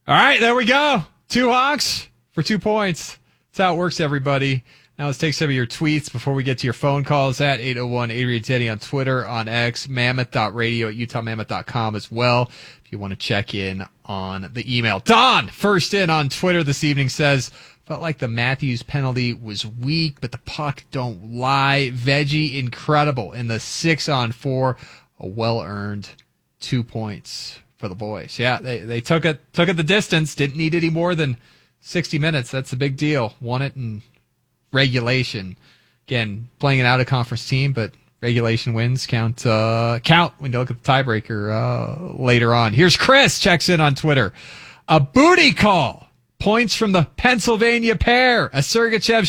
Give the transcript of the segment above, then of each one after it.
All right, there we go. 2 Hawks for 2 points. That's how it works, everybody. Now let's take some of your tweets before we get to your phone calls at 801 Adrian Teddy on Twitter, on X, mammoth.radio at utahmammoth.com as well. If you want to check in on the email. Don, first in on Twitter this evening, says, felt like the Matthews penalty was weak, but the puck don't lie. Veggie, incredible. In the 6-on-4, a well-earned 2 points for the boys. Yeah, they took it the distance. Didn't need any more than 60 minutes. That's a big deal. Won it in regulation. Again, playing an out-of-conference team, but regulation wins count when you look at the tiebreaker later on. Here's Chris, checks in on Twitter. A booty call. Points from the Pennsylvania pair. A Sergachev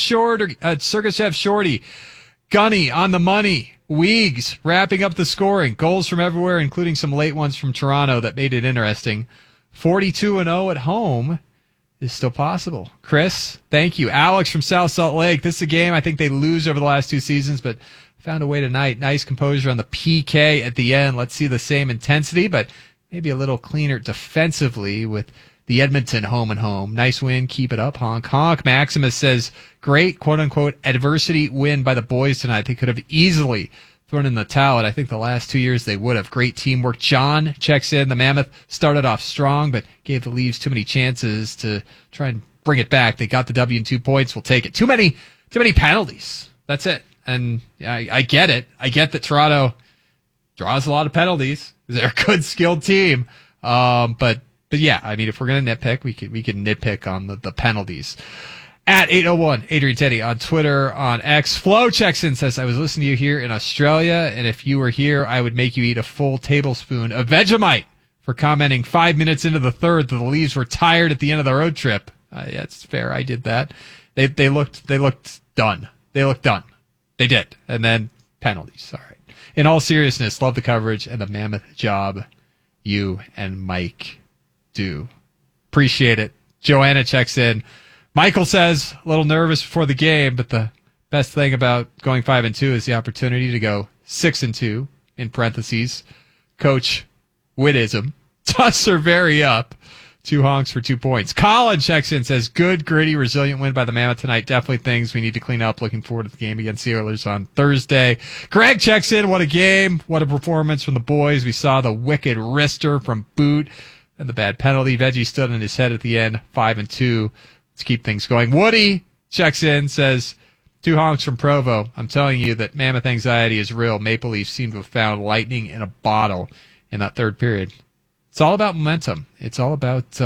shorty. Gunny on the money. Weegs wrapping up the scoring. Goals from everywhere, including some late ones from Toronto that made it interesting. 42-0 at home is still possible. Chris, thank you. Alex from South Salt Lake. This is a game I think they lose over the last 2 seasons, but found a way tonight. Nice composure on the PK at the end. Let's see the same intensity, but maybe a little cleaner defensively with the Edmonton home and home. Nice win. Keep it up. Honk, honk. Maximus says, great, quote-unquote, adversity win by the boys tonight. They could have easily thrown in the towel, and I think the last 2 years they would have. Great teamwork. John checks in. The Mammoth started off strong, but gave the Leafs too many chances to try and bring it back. They got the W and 2 points. We'll take it. Too many penalties. That's it. And I get it. I get that Toronto draws a lot of penalties. They're a good, skilled team. But yeah, I mean, if we're going to nitpick, we can nitpick on the penalties. At 801, Adrian Teddy on Twitter, on X. Flo checks in, says, I was listening to you here in Australia, and if you were here, I would make you eat a full tablespoon of Vegemite for commenting 5 minutes into the third that the Leafs were tired at the end of the road trip. Yeah, it's fair. I did that. They looked done. They looked done. They did. And then penalties. All right. In all seriousness, love the coverage and the Mammoth job you and Mike do. Appreciate it. Joanna checks in. Michael says, a little nervous before the game, but the best thing about going 5-2 is the opportunity to go 6-2, in parentheses. Coach Whittism. Toss her very up. 2 honks for 2 points. Colin checks in, says, good, gritty, resilient win by the Mammoth tonight. Definitely things we need to clean up. Looking forward to the game against the Oilers on Thursday. Greg checks in. What a game. What a performance from the boys. We saw the wicked wrister from Boot and the bad penalty. Veggie stood on his head at the end. 5-2. Let's keep things going. Woody checks in, says, 2 honks from Provo. I'm telling you that Mammoth anxiety is real. Maple Leafs seem to have found lightning in a bottle in that third period. It's all about momentum. It's all about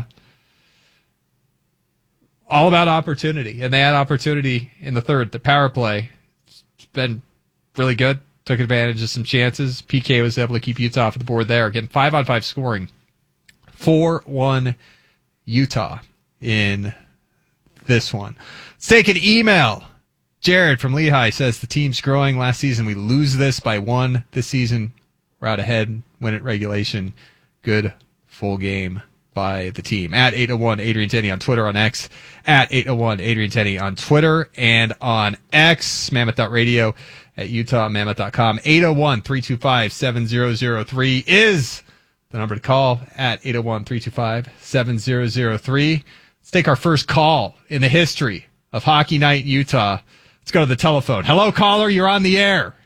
opportunity. And they had opportunity in the third. The power play has been really good. Took advantage of some chances. PK was able to keep Utah off the board there. Again, 5-on-5 scoring. 4-1 Utah in this one. Let's take an email. Jared from Lehigh says the team's growing. Last season we lose this by 1. This season we're out ahead. Win at regulation. Good full game by the team. At 801 Adrian Tenney on Twitter, on X. At 801 Adrian Tenney on Twitter and on X. Mammoth.radio at utahmammoth.com. 801-325-7003 is the number to call. At 801-325-7003. Let's take our first call in the history of Hockey Night in Utah. Let's go to the telephone. Hello, caller. You're on the air.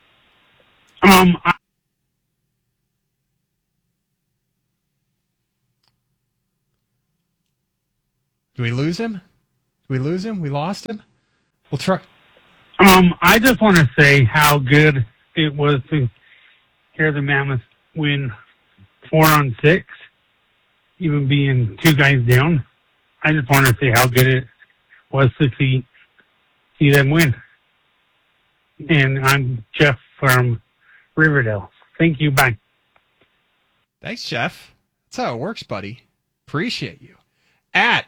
Do we lose him? We lost him? We'll try. I just want to say how good it was to hear the Mammoth win 4-on-6, even being 2 guys down. I just want to say how good it was to see them win. And I'm Jeff from Riverdale. Thank you. Bye. Thanks, Jeff. That's how it works, buddy. Appreciate you. At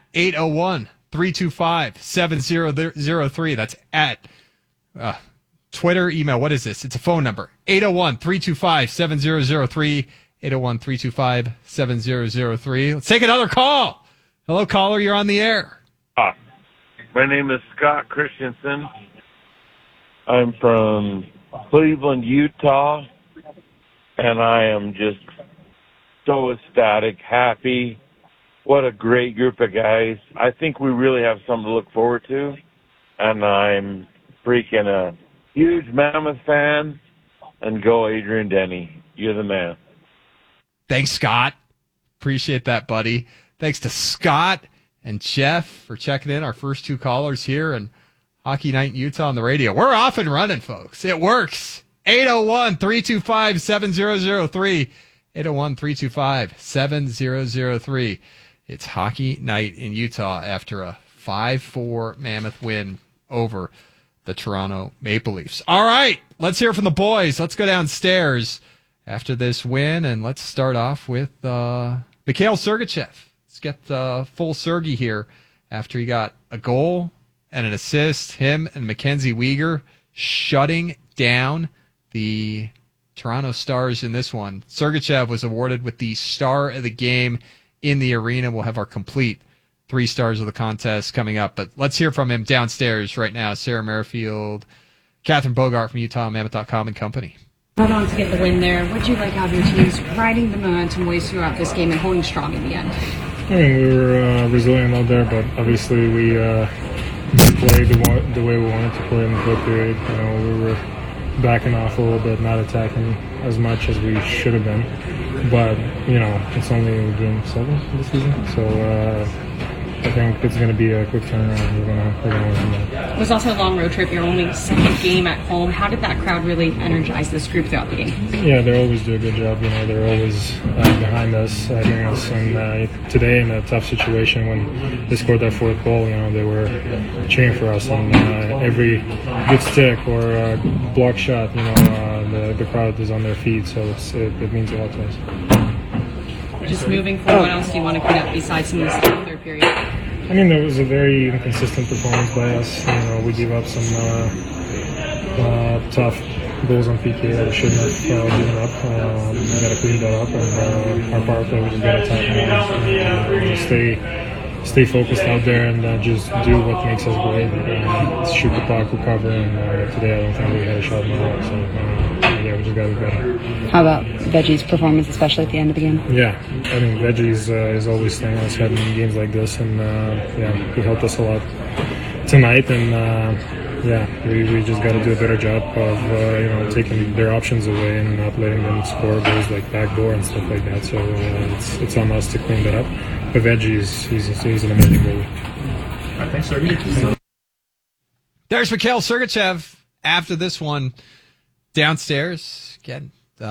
801-325-7003. That's at Twitter, email. What is this? It's a phone number. 801-325-7003. 801-325-7003. Let's take another call. Hello, caller. You're on the air. My name is Scott Christensen. I'm from Cleveland, Utah, and I am just so ecstatic, happy what a great group of guys. I think we really have something to look forward to. And I'm freaking a huge Mammoth fan. And go Adrian Denny. You're the man. Thanks, Scott. Appreciate that, buddy. Thanks to Scott and Jeff for checking in, our first two callers here and Hockey Night in Utah on the radio. We're off and running, folks. It works. 801-325-7003. 801-325-7003. It's Hockey Night in Utah after a 5-4 Mammoth win over the Toronto Maple Leafs. All right, let's hear from the boys. Let's go downstairs after this win, and let's start off with Mikhail Sergachev. Let's get full Sergey here after he got a goal and an assist. Him and Mackenzie Weegar shutting down the Toronto Stars in this one. Sergachev was awarded with the star of the game in the arena. We'll have our complete 3 stars of the contest coming up, but let's hear from him downstairs right now. Sarah Merrifield, Catherine Bogart from UtahMammoth.com and company. Hold on to get the win there. What do you like how your team's riding the momentum ways throughout this game and holding strong in the end? I mean, we were resilient out there, but obviously we didn't play the way we wanted to play in the third period. You know, we were backing off a little bit, not attacking as much as we should have been. But, you know, it's only game 7 of the season, so I think it's going to be a quick turnaround. We're going to win that. It was also a long road trip, your only second game at home. How did that crowd really energize this group throughout the game? Yeah, they always do a good job. You know, they're always behind us, hearing us. And today, in a tough situation, when they scored their 4th goal, you know, they were cheering for us. And every good stick or block shot, you know, the crowd is on their feet. So it means a lot to us. Just moving forward, what else do you want to clean up besides some of this third period? I mean, there was a very inconsistent performance by us. You know, we gave up some tough goals on PK that we shouldn't have given up. We got to clean that up, and our power play, we just got to attack more. Stay focused out there and just do what makes us great. Shoot the puck, recover, and today I don't think we had a shot in the net. So yeah, we just got to be better. How about Veggie's performance, especially at the end of the game? Yeah, I mean, Veggie's is always staying on his head in games like this, and yeah, he helped us a lot tonight, and yeah, we just got to do a better job of you know, taking their options away and not letting them score goals like backdoor and stuff like that. So it's on us to clean that up. But Veggie's he's an amazing goalie. All right, thanks, Sergey. There's Mikhail Sergachev after this one downstairs. Again,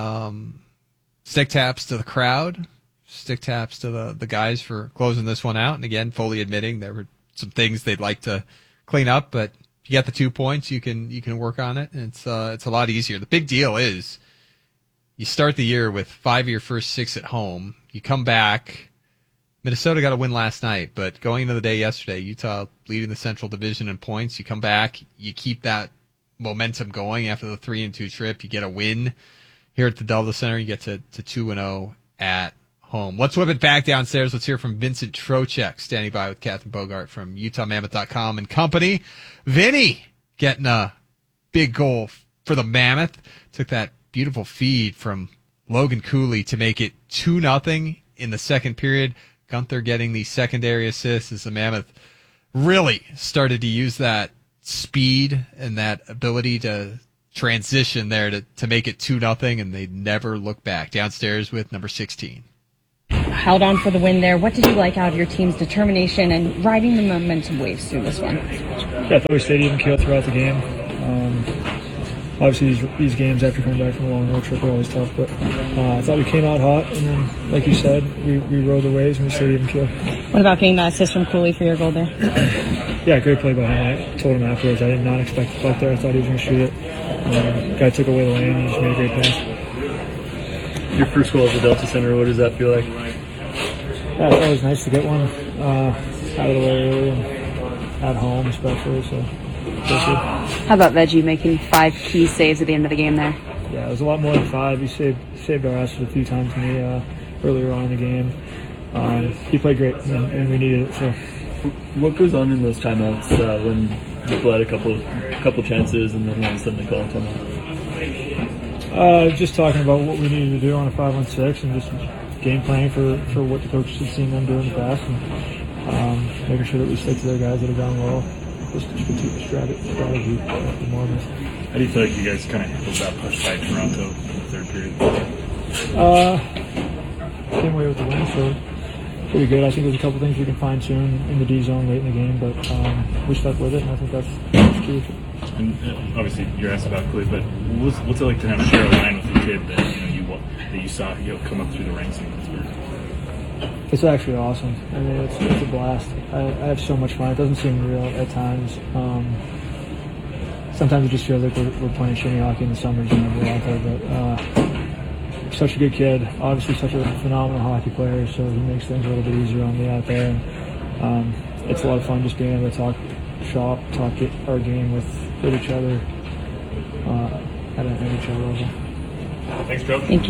stick taps to the crowd, stick taps to the guys for closing this one out. And again, fully admitting there were some things they'd like to clean up, but if you get the 2 points, you can work on it. And it's a lot easier. The big deal is you start the year with 5 of your first 6 at home. You come back. Minnesota got a win last night, but going into the day yesterday, Utah leading the Central Division in points. You come back, you keep that momentum going after the 3-2 trip. You get a win here at the Delta Center. You get to 2-0 at home. Let's whip it back downstairs. Let's hear from Vincent Trocheck, standing by with Catherine Bogart from UtahMammoth.com and company. Vinny getting a big goal for the Mammoth. Took that beautiful feed from Logan Cooley to make it 2-0 in the second period. Gunther getting the secondary assist as the Mammoth really started to use that speed and that ability to transition there to make it 2-0, and they never look back. Downstairs with number 16. Held on for the win there. What did you like out of your team's determination and riding the momentum waves through this one? Yeah, I thought we stayed even keel throughout the game. Obviously, these games after coming back from a long road trip are always tough, but I thought we came out hot, and then, like you said, we rode the waves and we stayed even keel. What about getting that assist from Cooley for your goal there? Yeah, great play by him. I told him afterwards I did not expect the puck there. I thought he was going to shoot it. Guy took away the lane, he just made a great pass. Your first goal at the Delta Center, what does that feel like? Yeah, it's always nice to get one out of the way early and at home especially, so how about Veggie making 5 key saves at the end of the game there? Yeah, it was a lot more than 5. He saved our asses a few times for me earlier on in the game. He played great, and we needed it. So, what goes on in those timeouts when people had a couple chances and then all of a sudden they call a timeout? Just talking about what we needed to do on a 5-on-6 and just game planning for what the coaches have seen them do in the past, and making sure that we stick to their guys that have done well. Just strategy at the moment. How do you feel like you guys kind of handled that push by Toronto in the third period? Came away with the win, so pretty good. I think there's a couple things we can fine tune in the D zone late in the game, but we stuck with it, and I think that's key. And obviously, you're asked about Khalid, but what's it like to have share a line with a kid that you saw come up through the ranks in Pittsburgh? It's actually awesome. I mean, it's a blast. I have so much fun. It doesn't seem real at times. Sometimes it just feels like we're playing shinny hockey in the summers and we're out there. But such a good kid. Obviously, such a phenomenal hockey player. So he makes things a little bit easier on me out there. And it's a lot of fun just being able to talk our game with each other at an NHL level. Thanks, Joe. Thank you.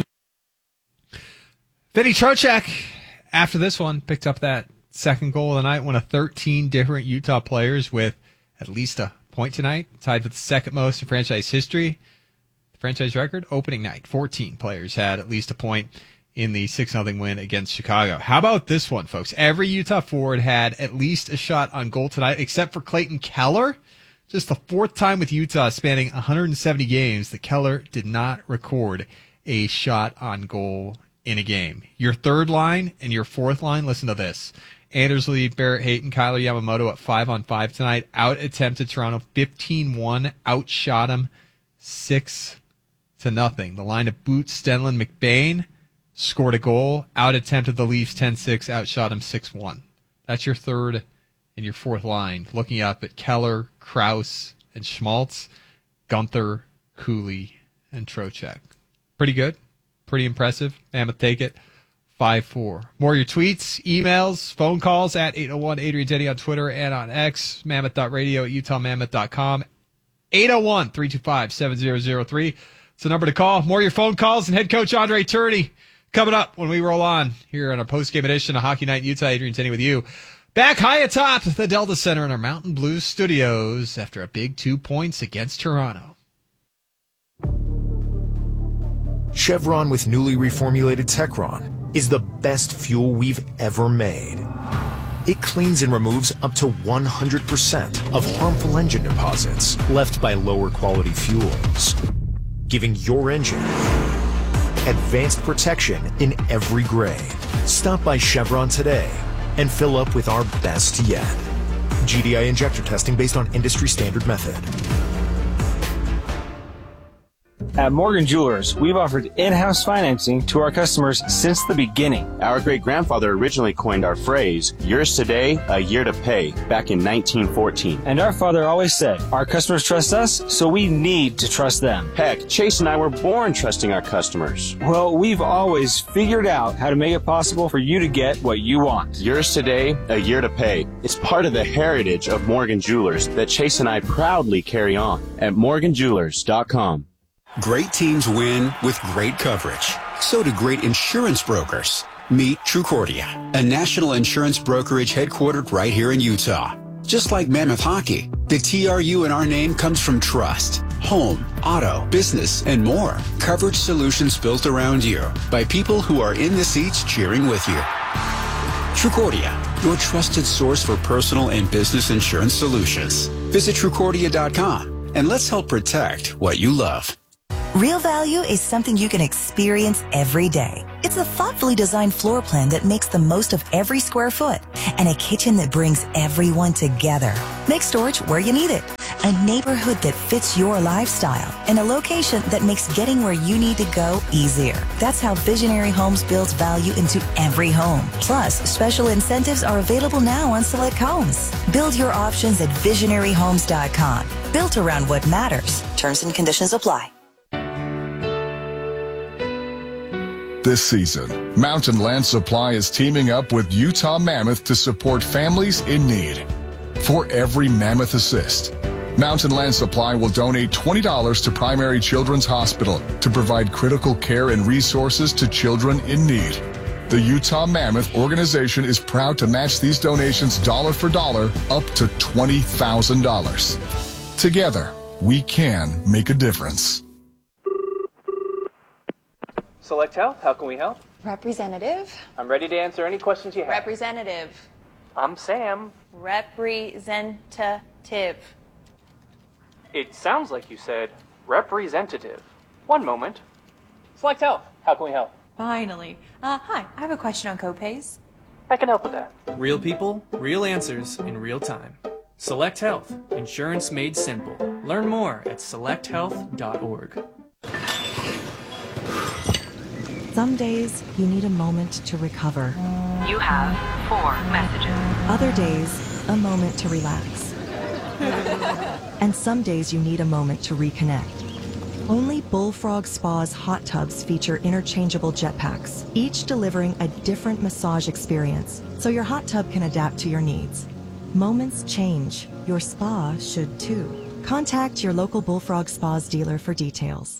Vinny Trocheck, after this one, picked up that second goal of the night, one of 13 different Utah players with at least a point tonight, tied with the second most in franchise history. The franchise record, opening night, 14 players had at least a point in the 6-0 win against Chicago. How about this one, folks? Every Utah forward had at least a shot on goal tonight, except for Clayton Keller. Just the fourth time with Utah spanning 170 games that Keller did not record a shot on goal in a game. Your third line and your fourth line, listen to this. Andersley, Barrett Hayton, Kyler Yamamoto at 5-on-5 tonight. Out-attempted Toronto 15-1. Outshot him 6-0. The line of Boots, Stenlund, McBain scored a goal. Out-attempted the Leafs 10-6. Outshot him 6-1. That's your third and your fourth line. Looking up at Keller, Krause, and Schmaltz, Gunther, Cooley, and Trocheck. Pretty good. Pretty impressive. Mammoth take it. 5-4. More of your tweets, emails, phone calls at 801 Adrian Denny on Twitter and on X. Mammoth.radio at UtahMammoth.com. 801-325-7003. It's the number to call. More of your phone calls and head coach Andre Turney coming up when we roll on here on our post-game edition of Hockey Night in Utah. Adrian Denny with you. Back high atop the Delta Center in our Mountain Blues studios after a big 2 points against Toronto. Chevron with newly reformulated Techron is the best fuel we've ever made. It cleans and removes up to 100% of harmful engine deposits left by lower quality fuels, giving your engine advanced protection in every grade. Stop by Chevron today and fill up with our best yet. GDI injector testing based on industry standard method. At Morgan Jewelers, we've offered in-house financing to our customers since the beginning. Our great-grandfather originally coined our phrase, yours today, a year to pay, back in 1914. And our father always said, our customers trust us, so we need to trust them. Heck, Chase and I were born trusting our customers. Well, we've always figured out how to make it possible for you to get what you want. Yours today, a year to pay. It's part of the heritage of Morgan Jewelers that Chase and I proudly carry on at morganjewelers.com. Great teams win with great coverage. So do great insurance brokers. Meet Trucordia, a national insurance brokerage headquartered right here in Utah. Just like Mammoth Hockey, the TRU in our name comes from trust, home, auto, business, and more. Coverage solutions built around you by people who are in the seats cheering with you. Trucordia, your trusted source for personal and business insurance solutions. Visit Trucordia.com and let's help protect what you love. Real value is something you can experience every day. It's a thoughtfully designed floor plan that makes the most of every square foot and a kitchen that brings everyone together. Make storage where you need it. A neighborhood that fits your lifestyle and a location that makes getting where you need to go easier. That's how Visionary Homes builds value into every home. Plus, special incentives are available now on select homes. Build your options at visionaryhomes.com. Built around what matters. Terms and conditions apply. This season, Mountain Land Supply is teaming up with Utah Mammoth to support families in need. For every Mammoth assist, Mountain Land Supply will donate $20 to Primary Children's Hospital to provide critical care and resources to children in need. The Utah Mammoth organization is proud to match these donations dollar for dollar up to $20,000. Together, we can make a difference. Select Health, how can we help? Representative. I'm ready to answer any questions you have. Representative. I'm Sam. Representative. It sounds like you said representative. One moment. Select Health. How can we help? Finally. Hi, I have a question on copays. I can help with that. Real people, real answers in real time. Select Health. Insurance made simple. Learn more at selecthealth.org. Some days you need a moment to recover. You have 4 messages. Other days, a moment to relax. And some days you need a moment to reconnect. Only Bullfrog Spa's hot tubs feature interchangeable jetpacks, each delivering a different massage experience, so your hot tub can adapt to your needs. Moments change. Your spa should too. Contact your local Bullfrog Spas dealer for details.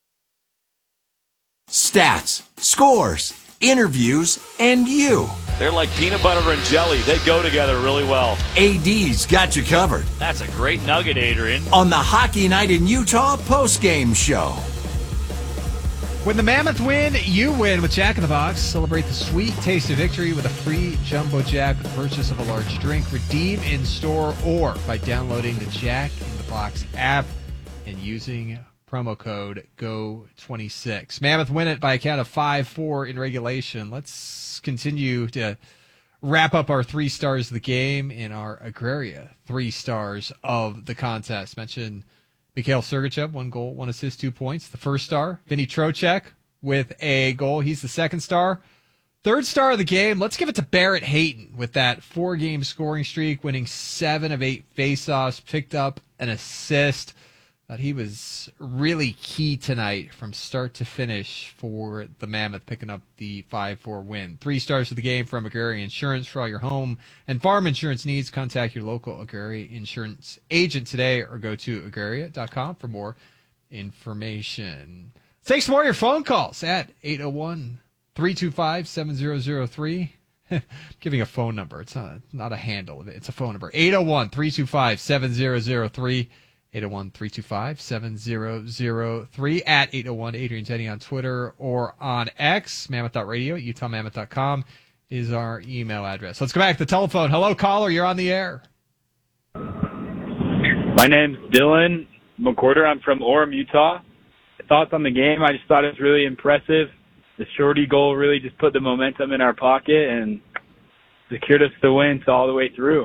Stats, scores, interviews, and you. They're like peanut butter and jelly. They go together really well. AD's got you covered. That's a great nugget, Adrian. On the Hockey Night in Utah postgame show. When the Mammoth win, you win with Jack in the Box. Celebrate the sweet taste of victory with a free Jumbo Jack with the purchase of a large drink. Redeem in store or by downloading the Jack in the Box app and using promo code GO26. Mammoth win it by a count of 5-4 in regulation. Let's continue to wrap up our 3 stars of the game in our Agraria 3 stars of the contest. Mentioned Mikhail Sergachev, 1 goal, 1 assist, 2 points. The first star, Vinny Trocheck with a goal. He's the second star. Third star of the game, let's give it to Barrett Hayton with that 4-game scoring streak, winning 7 of 8 faceoffs, picked up an assist. Thought he was really key tonight from start to finish for the Mammoth, picking up the 5-4 win. 3 stars of the game from Agraria Insurance. For all your home and farm insurance needs, contact your local Agraria Insurance agent today or go to agraria.com for more information. Thanks for more of your phone calls at 801-325-7003. Giving a phone number. It's not a handle. It's a phone number. 801-325-7003. 801-325-7003 at 801 Adrian Teddy on Twitter or on X. Mammoth.radio at UtahMammoth.com is our email address. Let's go back to the telephone. Hello, caller. You're on the air. My name's Dylan McWhorter. I'm from Orem, Utah. Thoughts on the game? I just thought it was really impressive. The shorty goal really just put the momentum in our pocket and secured us the win all the way through.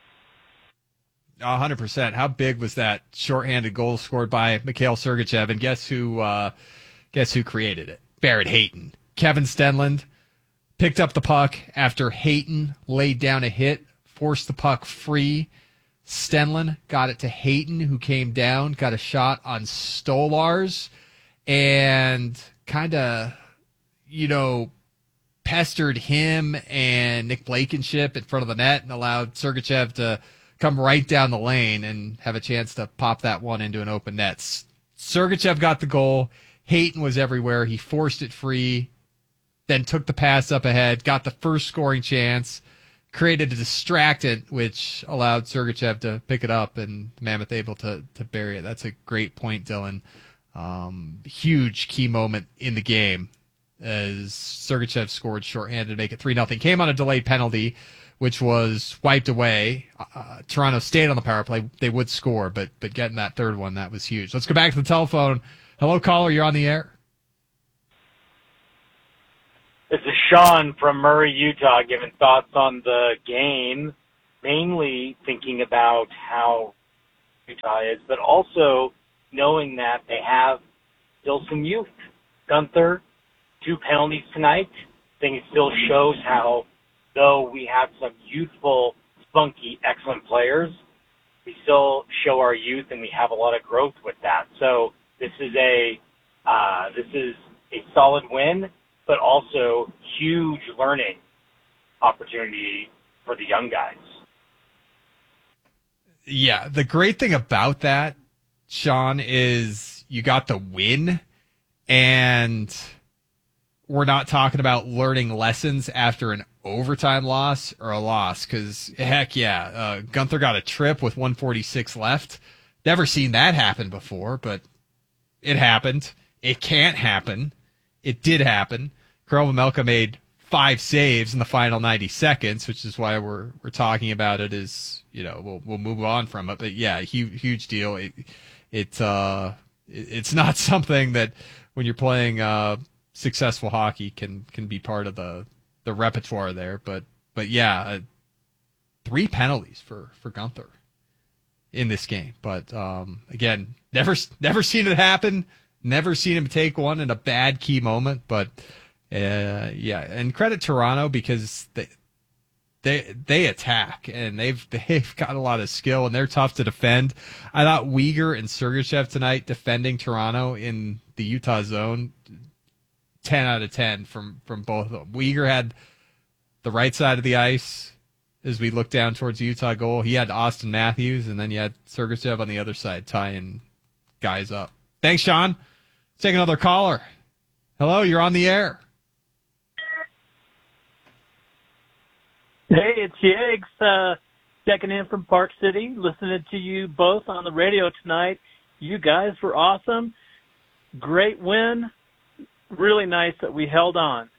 100%. How big was that shorthanded goal scored by Mikhail Sergachev? And guess who created it? Barrett Hayton. Kevin Stenlund picked up the puck after Hayton laid down a hit, forced the puck free. Stenlund got it to Hayton, who came down, got a shot on Stolars, and kind of, pestered him and Nick Blankenship in front of the net and allowed Sergachev to come right down the lane and have a chance to pop that one into an open net. Sergachev got the goal. Hayton was everywhere. He forced it free, then took the pass up ahead, got the first scoring chance, created a distractant, which allowed Sergachev to pick it up and Mammoth able to bury it. That's a great point, Dylan. Huge key moment in the game as Sergachev scored shorthanded to make it 3-0. Came on a delayed penalty, which was wiped away. Toronto stayed on the power play. They would score, but getting that third one, that was huge. Let's go back to the telephone. Hello, caller. You're on the air. This is Sean from Murray, Utah, giving thoughts on the game, mainly thinking about how Utah is, but also knowing that they have still some youth. Gunther, 2 penalties tonight. I think it still shows how, though we have some youthful, spunky, excellent players, we still show our youth and we have a lot of growth with that. So this is a solid win, but also huge learning opportunity for the young guys. Yeah, the great thing about that, Sean, is you got the win, and we're not talking about learning lessons after an overtime loss or a loss, because heck yeah, Gunther got a trip with 1:46 left. Never seen that happen before, but it happened. It can't happen. It did happen. Karel Vejmelka made 5 saves in the final 90 seconds, which is why we're talking about it. Is, you know, we'll move on from it, but yeah, huge deal. It's not something that when you're playing successful hockey can be part of the repertoire there. But yeah, 3 penalties for Guenther in this game. But again, never seen it happen. Never seen him take one in a bad key moment. But yeah, and credit Toronto because they attack and they've got a lot of skill and they're tough to defend. I thought Weegar and Sergachev tonight defending Toronto in the Utah zone, 10 out of 10 from both of them. Weegar had the right side of the ice as we look down towards the Utah goal. He had Austin Matthews, and then you had Sergachev on the other side tying guys up. Thanks, Sean. Let's take another caller. Hello, you're on the air. Hey, it's Yags, checking in from Park City, listening to you both on the radio tonight. You guys were awesome. Great win. Really nice that we held on.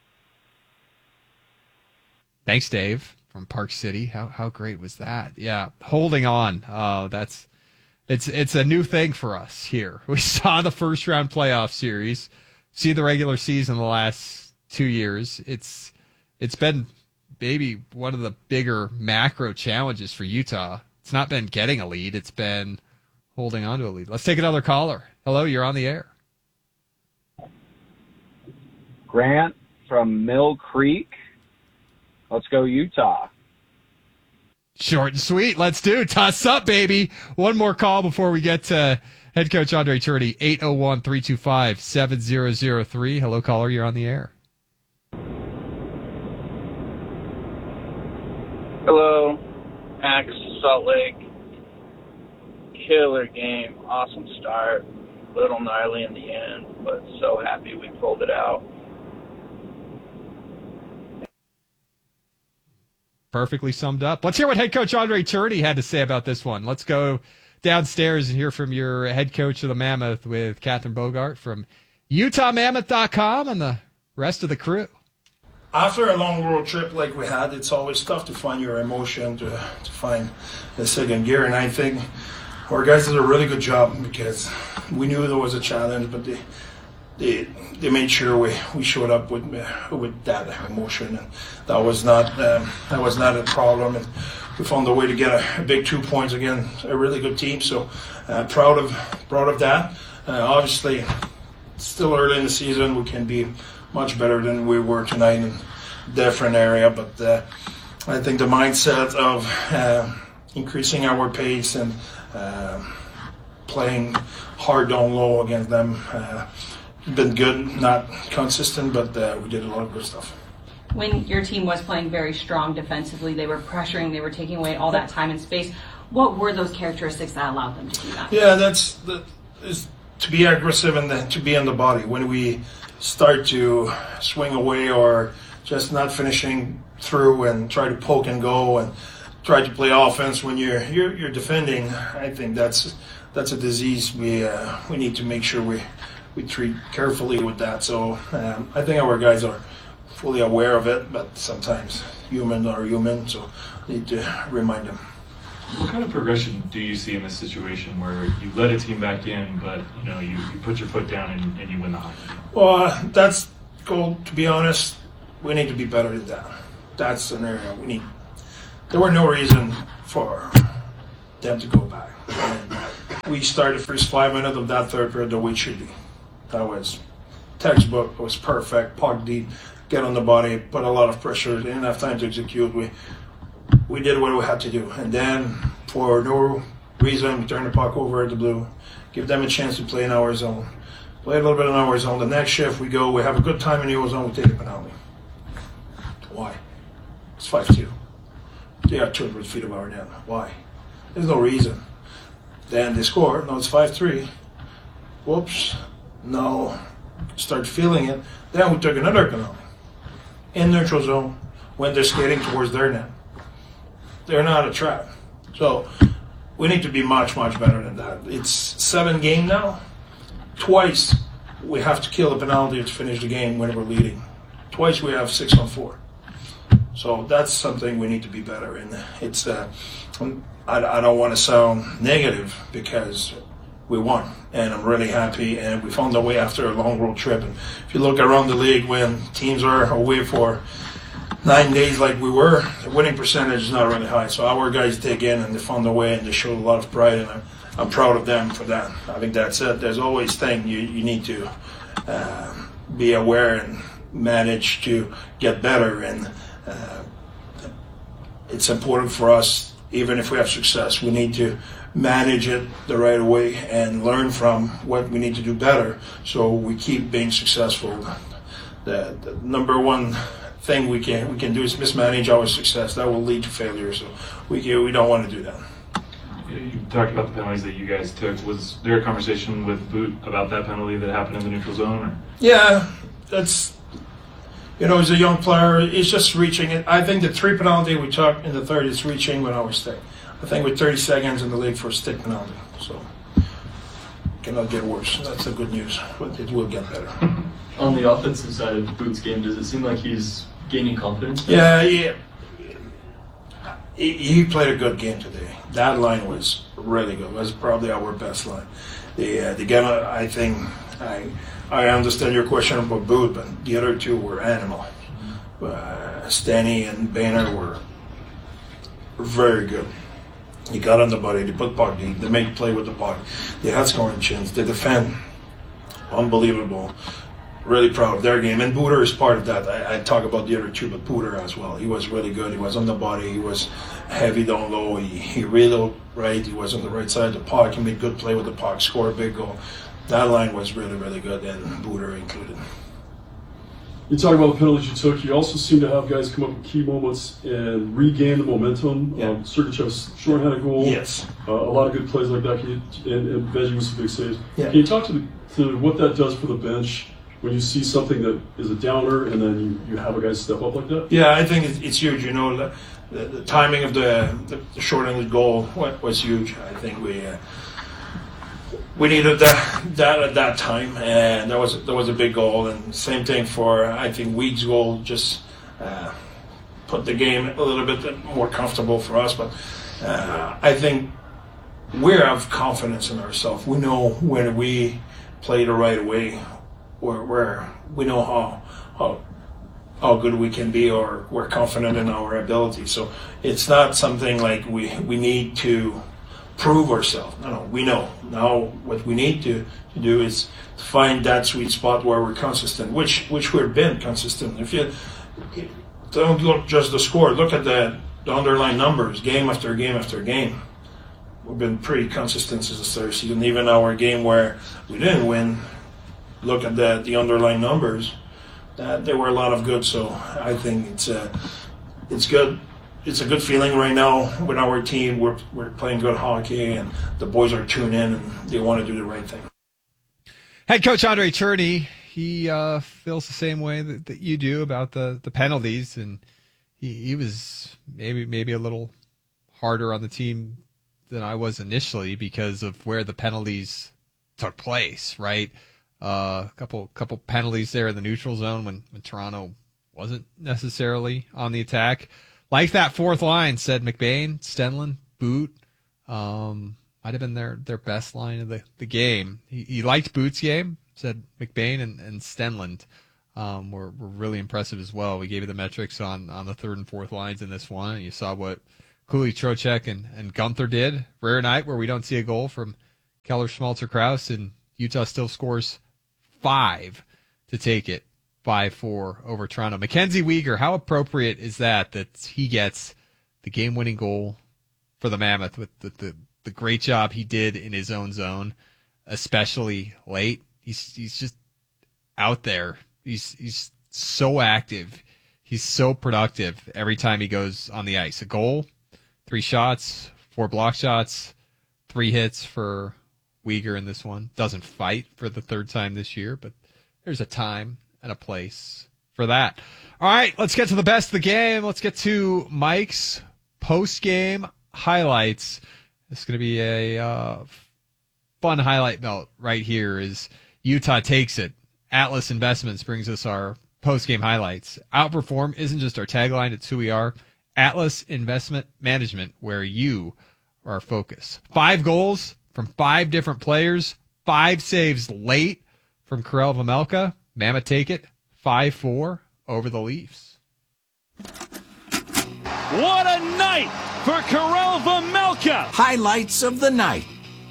Thanks, Dave, from Park City. How great was that? Yeah, holding on. It's a new thing for us here. We saw the first round playoff series, see the regular season the last 2 years. It's been maybe one of the bigger macro challenges for Utah. It's not been getting a lead. It's been holding on to a lead. Let's take another caller. Hello, you're on the air. Grant from Mill Creek. Let's go Utah. Short and sweet. Let's do. Toss up, baby. One more call before we get to head coach Andre Tourigny. 801-325-7003. Hello, caller. You're on the air. Hello, Max, Salt Lake. Killer game. Awesome start. Little gnarly in the end, but so happy we pulled it out. Perfectly summed up. Let's hear what head coach Andre Tourigny had to say about this one. Let's go downstairs and hear from your head coach of the Mammoth with Catherine Bogart from UtahMammoth.com and the rest of the crew. After a long road trip like we had, it's always tough to find your emotion, to find the second gear. And I think our guys did a really good job because we knew there was a challenge, but they made sure we showed up with that emotion, and that was not a problem. And we found a way to get a big 2 points against a really good team. So proud of that. Obviously, still early in the season, we can be much better than we were tonight in a different area. But I think the mindset of increasing our pace and playing hard down low against them been good, not consistent, but we did a lot of good stuff. When your team was playing very strong defensively, they were pressuring, they were taking away all that time and space. What were those characteristics that allowed them to do that? Yeah, that's to be aggressive and then to be on the body. When we start to swing away or just not finishing through and try to poke and go and try to play offense when you're defending, I think that's a disease we need to make sure we treat carefully with that. So I think our guys are fully aware of it, but sometimes humans are human, so need to remind them. What kind of progression do you see in this situation where you let a team back in, but you put your foot down and you win the hockey? Well, that's goal. To be honest, we need to be better than that. That's an area we need. There were no reason for them to go back. And we started the first 5 minutes of that third period the way it should be. That was textbook. It was perfect. Puck deep, get on the body, put a lot of pressure. Didn't have time to execute. We did what we had to do. And then, for no reason, we turned the puck over at the blue, give them a chance to play in our zone. Play a little bit in our zone. The next shift, we go, we have a good time in your zone, we take a penalty. Why? It's 5-2. They are 200 feet of our net. Why? There's no reason. Then they score. No, it's 5-3. Whoops. No. Start feeling it. Then we took another penalty. In neutral zone, when they're skating towards their net. They're not a trap. So we need to be much, much better than that. It's 7 games now. Twice we have to kill a penalty to finish the game when we're leading. Twice we have 6-on-4. So that's something we need to be better in. It's I don't want to sound negative because we won, and I'm really happy, and we found a way after a long road trip. And if you look around the league when teams are away for 9 days like we were, the winning percentage is not really high. So our guys dig in and they found a way, and they showed a lot of pride, and I'm proud of them for that. I think that's it. There's always things you need to be aware and manage to get better, and it's important for us, even if we have success, we need to manage it the right way and learn from what we need to do better so we keep being successful. The number one thing we can do is mismanage our success. That will lead to failure, so we don't want to do that. You talked about the penalties that you guys took. Was there a conversation with Boot about that penalty that happened in the neutral zone? Or? Yeah, that's, as a young player, it's just reaching it. I think the 3 penalty we took in the third is reaching with our stick. I think we're 30 seconds in the league for a stick penalty, so cannot get worse. That's the good news, but it will get better. On the offensive side of Boot's game, does it seem like he's gaining confidence? Yeah. He played a good game today. That line was really good. It was probably our best line. The game, I think, I understand your question about Boot, but the other two were animal. Stanny and Boehner were very good. He got on the body, they put puck, they make play with the puck. They had scoring chance. They defend. Unbelievable. Really proud of their game. And Booter is part of that. I talk about the other two, but Booter as well. He was really good. He was on the body. He was heavy down low. He reeled right. He was on the right side of the puck. He made good play with the puck, scored a big goal. That line was really, really good, and Booter included. You talk about the penalties you took. You also seem to have guys come up with key moments and regain the momentum. Yeah. Sergachev's shorthanded goal. Yes. A lot of good plays like that. And Veggie with some big saves. Yeah. Can you talk to what that does for the bench when you see something that is a downer and then you have a guy step up like that? Yeah, I think it's huge. The timing of the short-handed goal was huge. I think we needed that at that time, and that was a big goal. And same thing for, I think, Weed's goal, just put the game a little bit more comfortable for us. But I think we have confidence in ourselves. We know when we play the right way, where we know how good we can be, or we're confident in our ability. So it's not something like we need to prove ourselves. No, we know. Now what we need to do is to find that sweet spot where we're consistent, which we've been consistent. If you don't look just the score, look at the underlying numbers, game after game after game. We've been pretty consistent since the start of the season. Even our game where we didn't win, look at the underlying numbers. There were a lot of good, so I think it's good. It's a good feeling right now with our team. We're playing good hockey, and the boys are tuned in, and they want to do the right thing. Head coach Andre Cherney, he feels the same way that you do about the penalties, and he was maybe a little harder on the team than I was initially because of where the penalties took place, right? A couple penalties there in the neutral zone when Toronto wasn't necessarily on the attack. Like that fourth line, said McBain, Stenlund, Boot. Might have been their best line of the game. He liked Boot's game, said McBain, and Stenlund were really impressive as well. We gave you the metrics on the third and fourth lines in this one. You saw what Cooley, Trocheck, and Gunther did. Rare night where we don't see a goal from Keller, Schmaltz, Krause, and Utah still scores 5 to take it 5-4 over Toronto. Mackenzie Weegar, how appropriate is that he gets the game-winning goal for the Mammoth with the great job he did in his own zone, especially late. He's just out there. He's so active. He's so productive every time he goes on the ice. A goal, 3 shots, 4 block shots, 3 hits for Weegar in this one. Doesn't fight for the third time this year, but there's a time and a place for that. All right, let's get to the best of the game. Let's get to Mike's post-game highlights. This is going to be a fun highlight belt right here as Utah takes it. Atlas Investments brings us our post-game highlights. Outperform isn't just our tagline, it's who we are. Atlas Investment Management, where you are our focus. 5 goals from 5 different players, 5 saves late from Karel Vejmelka. Mammoth take it 5-4 over the Leafs. What a night for Karel Vejmelka! Highlights of the night.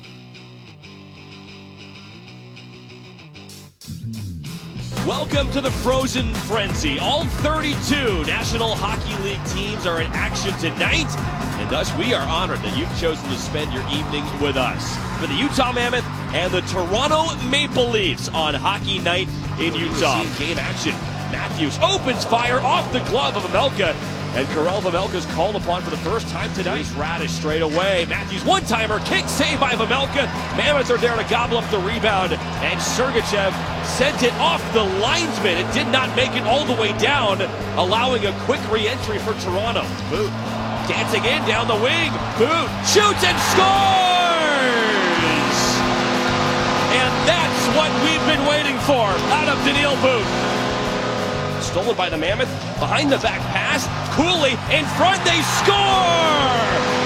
Welcome to the Frozen Frenzy. All 32 National Hockey League teams are in action tonight, and thus we are honored that you've chosen to spend your evening with us. For the Utah Mammoth and the Toronto Maple Leafs on Hockey Night in Utah. Game action. Matthews opens fire off the glove of Vejmelka, and Karel Vejmelka is called upon for the first time tonight. Radish straight away. Matthews one-timer, kick save by Vejmelka. Mammoths are there to gobble up the rebound, and Sergachev sent it off the linesman. It did not make it all the way down, allowing a quick re-entry for Toronto. Boot dancing in down the wing. Boot shoots and scores! And that's what we've been waiting for out of Daniil Boot. Stolen by the Mammoth, behind the back pass, Cooley in front, they score!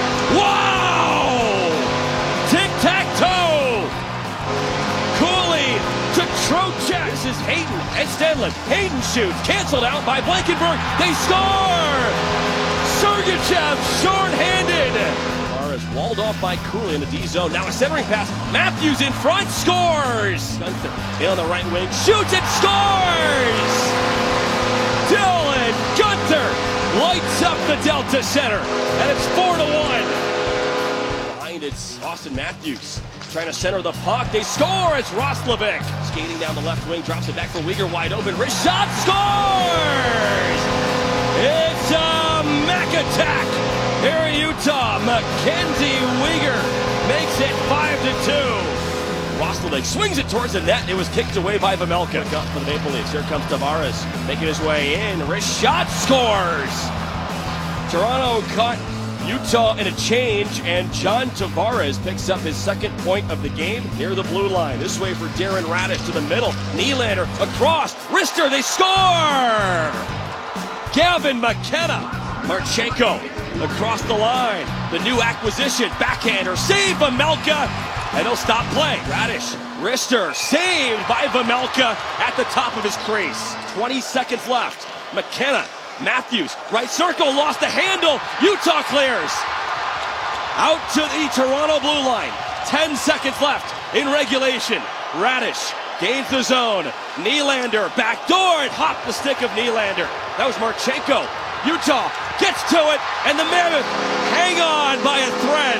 Wow! Tic-tac-toe! Cooley to Trocheck. This is Hayden and Stenlund. Hayden shoots, canceled out by Blankenberg, they score! Sergachev short-handed! Is walled off by Cooley in the D zone. Now a centering pass. Matthews in front, scores! Gunther in on the right wing, shoots and scores! Dylan Gunther lights up the Delta Center, and it's 4-1. Behind it's Austin Matthews trying to center the puck. They score. It's Roslovic skating down the left wing, drops it back for Weegar, wide open. Wrist shot, scores! It's a Mac attack here in Utah. Mackenzie Weegar makes it 5-2. Roslovic swings it towards the net. It was kicked away by Vejmelka. Up for the Maple Leafs. Here comes Tavares making his way in. Wrist shot, scores! Toronto caught Utah in a change, and John Tavares picks up his second point of the game near the blue line. This way for Darren Radish to the middle. Nylander across. Wrister, they score! Gavin McKenna. Marchenko across the line. The new acquisition. Backhander. Save Vejmelka. And he'll stop play. Radish. Wrister. Saved by Vejmelka at the top of his crease. 20 seconds left. McKenna. Matthews. Right circle. Lost the handle. Utah clears. Out to the Toronto blue line. 10 seconds left in regulation. Radish gains the zone. Nylander. Backdoor. It hopped the stick of Nylander. That was Marchenko. Utah gets to it, and the Mammoth hang on by a thread.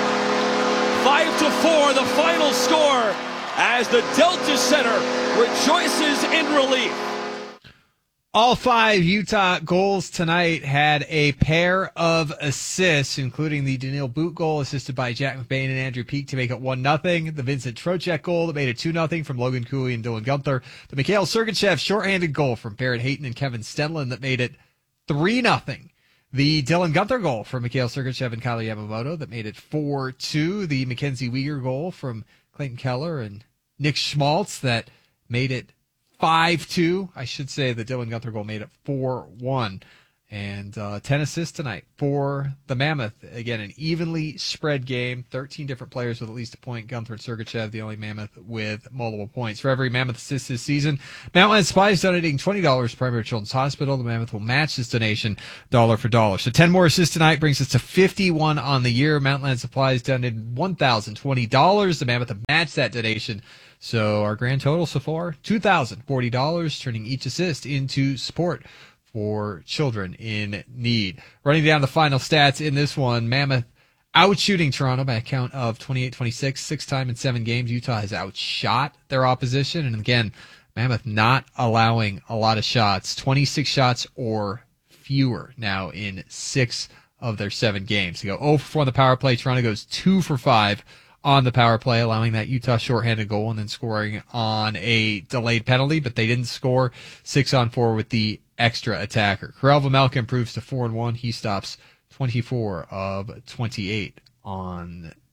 5-4, the final score, as the Delta Center rejoices in relief. All 5 Utah goals tonight had a pair of assists, including the Daniil Boot goal assisted by Jack McBain and Andrew Peeke to make it 1-0. The Vincent Trocheck goal that made it 2-0 from Logan Cooley and Dylan Gunther. The Mikhail Sergachev shorthanded goal from Barrett Hayton and Kevin Stenlund that made it 3-0. The Dylan Gunther goal from Mikhail Sergachev and Kyle Yamamoto that made it 4-2. The Mackenzie Weegar goal from Clayton Keller and Nick Schmaltz that made it 5-2. I should say the Dylan Gunther goal made it 4-1. And 10 assists tonight for the Mammoth. Again, an evenly spread game. 13 different players with at least a point. Gunther and Sergachev, the only Mammoth with multiple points. For every Mammoth assist this season, Mountain Supply is donating $20 to Primary Children's Hospital. The Mammoth will match this donation dollar for dollar. So 10 more assists tonight brings us to 51 on the year. Mountain Supply has donated $1,020. The Mammoth have matched that donation. So our grand total so far, $2,040, turning each assist into support for children in need. Running down the final stats in this one, Mammoth outshooting Toronto by a count of 28-26, 6 time in 7 games. Utah has outshot their opposition. And again, Mammoth not allowing a lot of shots, 26 shots or fewer now in 6 of their 7 games. They go 0 for 4 on the power play. Toronto goes 2 for 5 on the power play, allowing that Utah shorthanded goal and then scoring on a delayed penalty, but they didn't score 6-on-4 with the extra attacker. Karel Vejmelka improves to 4-1. He stops 24 of 28 on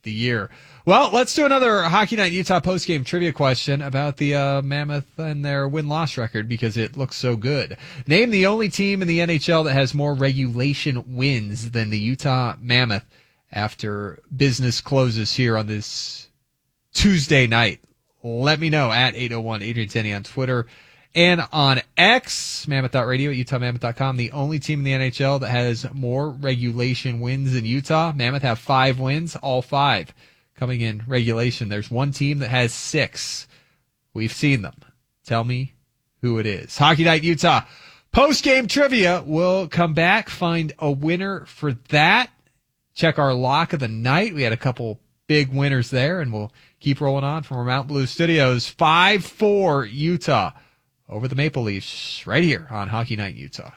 the year. Well, let's do another Hockey Night in Utah postgame trivia question about the Mammoth and their win-loss record because it looks so good. Name the only team in the NHL that has more regulation wins than the Utah Mammoth after business closes here on this Tuesday night. Let me know at 801 Adrian Tenney on Twitter and on X, Mammoth.radio at UtahMammoth.com. The only team in the NHL that has more regulation wins than Utah. Mammoth have 5 wins, all 5 coming in regulation. There's one team that has 6. We've seen them. Tell me who it is. Hockey Night Utah. Post-game trivia. We'll come back, find a winner for that. Check our lock of the night. We had a couple big winners there, and we'll keep rolling on from our Mount Blue studios. 5-4 Utah over the Maple Leafs right here on Hockey Night Utah.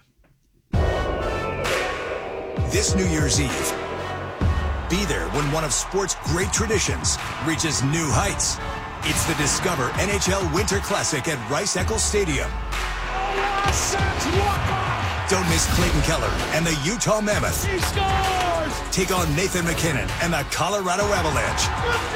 This New Year's Eve, be there when one of sport's great traditions reaches new heights. It's the Discover NHL Winter Classic at Rice-Eccles Stadium. Don't miss Clayton Keller and the Utah Mammoth. He scores! Take on Nathan McKinnon and the Colorado Avalanche.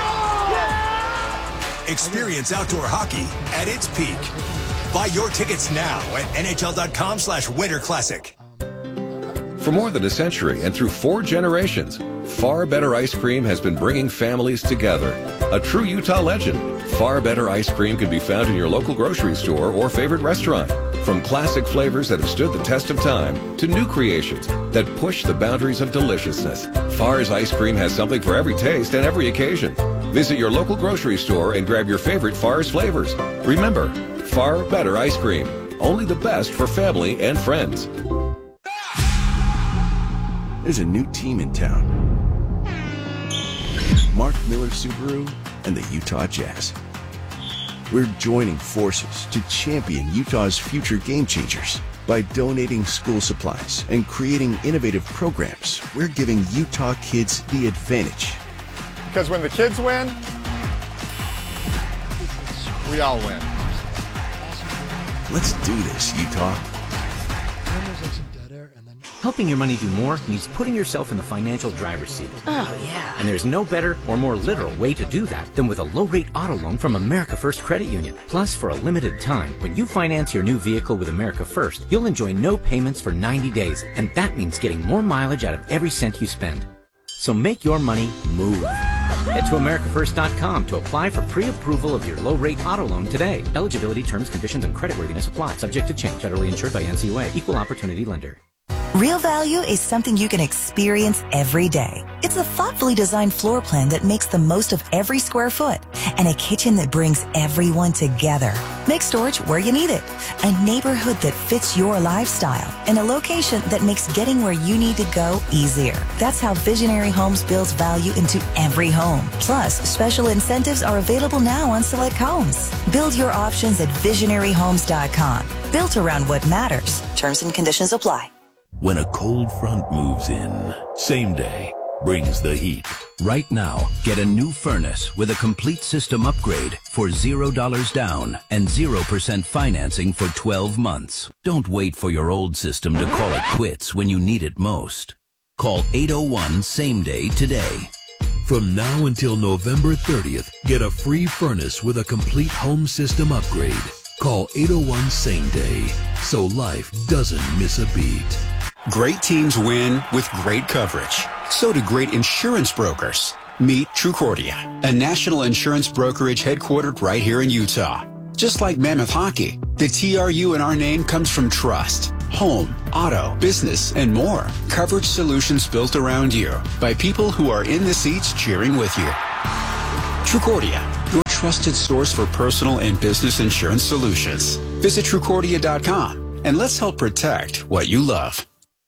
Experience outdoor hockey at its peak. Buy your tickets now at NHL.com/Winter Classic. For more than a century and through 4 generations, Far Better Ice Cream has been bringing families together. A true Utah legend, Far Better Ice Cream can be found in your local grocery store or favorite restaurant. From classic flavors that have stood the test of time to new creations that push the boundaries of deliciousness, Far's Ice Cream has something for every taste and every occasion. Visit your local grocery store and grab your favorite Far's flavors. Remember, Far Better Ice Cream. Only the best for family and friends. There's a new team in town. Mark Miller Subaru and the Utah Jazz. We're joining forces to champion Utah's future game changers. By donating school supplies and creating innovative programs, we're giving Utah kids the advantage. Because when the kids win, we all win. Let's do this, Utah. Helping your money do more means putting yourself in the financial driver's seat. Oh, yeah. And there's no better or more literal way to do that than with a low-rate auto loan from America First Credit Union. Plus, for a limited time, when you finance your new vehicle with America First, you'll enjoy no payments for 90 days, and that means getting more mileage out of every cent you spend. So make your money move. Head to AmericaFirst.com to apply for pre-approval of your low-rate auto loan today. Eligibility, terms, conditions, and creditworthiness apply. Subject to change. Federally insured by NCUA. Equal opportunity lender. Real value is something you can experience every day. It's a thoughtfully designed floor plan that makes the most of every square foot and a kitchen that brings everyone together. Make storage where you need it. A neighborhood that fits your lifestyle and a location that makes getting where you need to go easier. That's how Visionary Homes builds value into every home. Plus, special incentives are available now on select homes. Build your options at visionaryhomes.com. Built around what matters. Terms and conditions apply. When a cold front moves in, same day brings the heat. Right now, get a new furnace with a complete system upgrade for $0 down and 0% financing for 12 months. Don't wait for your old system to call it quits when you need it most. Call 801 Same Day today. From now until November 30th, get a free furnace with a complete home system upgrade. Call 801 Same Day so life doesn't miss a beat. Great teams win with great coverage. So do great insurance brokers. Meet Trucordia, a national insurance brokerage headquartered right here in Utah. Just like Mammoth Hockey, the TRU in our name comes from trust, home, auto, business, and more. Coverage solutions built around you by people who are in the seats cheering with you. Trucordia, your trusted source for personal and business insurance solutions. Visit Trucordia.com and let's help protect what you love.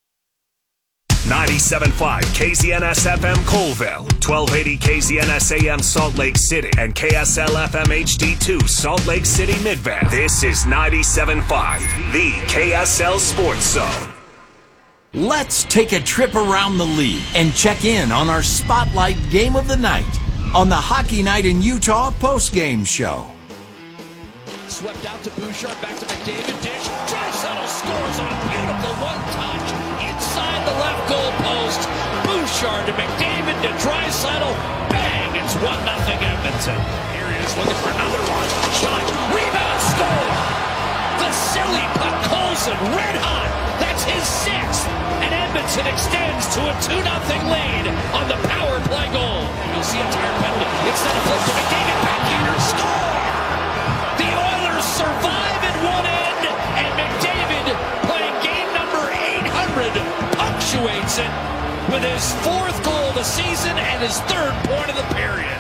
97.5 KZNS FM Colville, 1280 KZNS AM Salt Lake City, and KSL FM HD2 Salt Lake City Midvale. This is 97.5, the KSL Sports Zone. Let's take a trip around the league and check in on our Spotlight Game of the Night on the Hockey Night in Utah postgame show. Swept out to Bouchard, back to McDavid, dish. Draisaitl scores on a beautiful one-touch inside the left goal post. Bouchard to McDavid to Draisaitl. Bang! 1-0 Edmonton. Here he is looking for another one. Shot, rebound, score! Vasily Podkolzin, red hot. That's his sixth. And Edmonton extends to a 2-0 lead on the power play goal. You'll see a tire penalty. Instead of flip to McDavid, backhander, score! The Oilers survive at one end, and McDavid, playing game number 800, punctuates it with his fourth goal of the season and his third point of the period.